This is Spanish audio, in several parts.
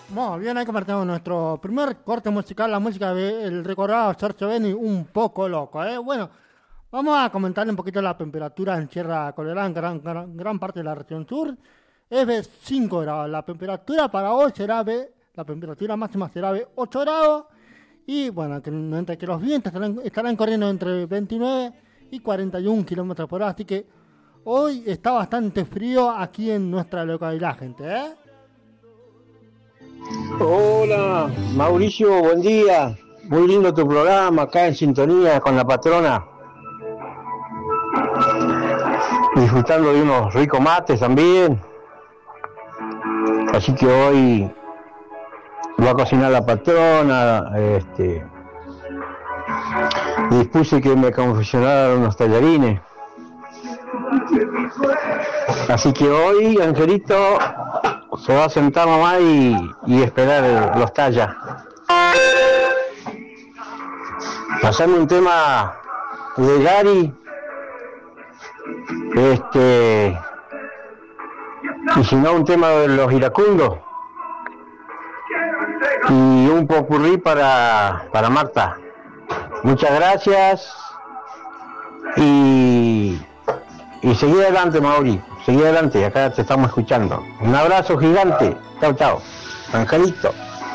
Muy bien, ahí compartimos nuestro primer corte musical, la música del recordado Sergio Beni, un poco loco, ¿eh? Bueno, vamos a comentarle un poquito la temperatura en Sierra Colorada, en gran parte de la región sur. Es de 5 grados. La temperatura para hoy la temperatura máxima será de 8 grados. Y bueno, mientras que los vientos estarán corriendo entre 29 y 41 kilómetros por hora. Así que hoy está bastante frío aquí en nuestra localidad, gente, ¿eh? Hola, Mauricio, buen día. Muy lindo tu programa, acá en sintonía con la patrona. Disfrutando de unos ricos mates también. Así que hoy va a cocinar la patrona. Dispuse que me confeccionaran unos tallarines. Así que hoy, Angelito, se va a sentar mamá y esperar los tallas. Pasando un tema de Gary, y si no un tema de los iracundos, y un popurrí para Marta. Muchas gracias y seguí adelante, Mauri, seguí adelante, acá te estamos escuchando. Un abrazo gigante, chao, chao, Angelito.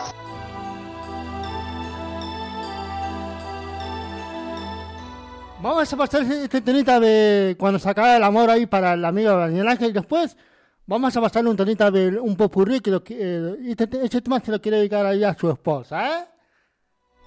Vamos a pasar este tonita de cuando se acaba el amor ahí para el amigo Daniel Ángel. Y después vamos a pasarle un tonita de un popurrí que este tema se lo quiere dedicar ahí a su esposa, ¿eh?